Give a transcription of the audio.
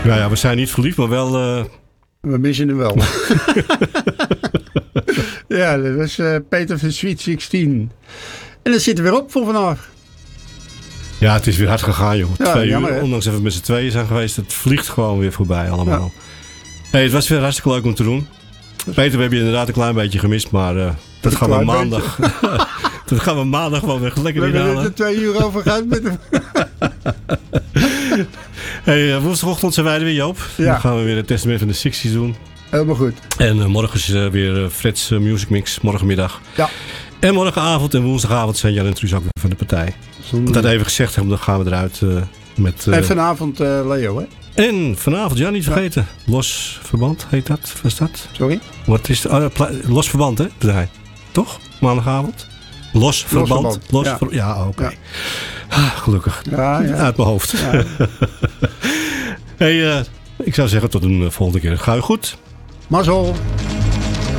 Nou ja, we zijn niet verliefd, maar wel... We missen hem wel. Ja, dat was Peter van Sweet 16. En dat zit er weer op voor vandaag. Ja, het is weer hard gegaan, joh. Ja, 2 jammer, uur, hè? ondanks dat we met z'n tweeën zijn geweest. Het vliegt gewoon weer voorbij allemaal. Ja. Hey, het was weer hartstikke leuk om te doen. Peter, we hebben je inderdaad een klein beetje gemist, maar dat gaan we maandag... dat gaan we maandag gewoon weer lekker inhalen. We hebben er 2 uur over gehad met hem. Hey, woensdagochtend zijn wij er weer, Joop. Ja. Dan gaan we weer het testament van de 60's doen. Helemaal goed. En morgen is weer Fred's Music Mix, morgenmiddag. Ja. En morgenavond en woensdagavond zijn Jan en Truus ook weer van de partij. Dat even gezegd hebben, dan gaan we eruit met... en vanavond Leo, hè? En vanavond, ja, niet vergeten. Los Verband heet dat. Wat is dat? Sorry? Wat is Los Verband, hè? Draai. Toch? Maandagavond? Los Verband. Ja, oké. Okay. Ja. Gelukkig. Ja. Uit mijn hoofd. Ja. Hey, ik zou zeggen tot een volgende keer. Ga je goed? Mazzel.